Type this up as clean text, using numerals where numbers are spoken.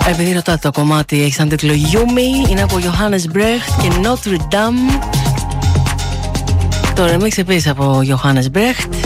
Επειδή ρωτάτε, το κομμάτι έχει σαν τίτλο Yumi, είναι από Johannes Brecht και Notre Dame. Το remix επίσης από Johannes Brecht.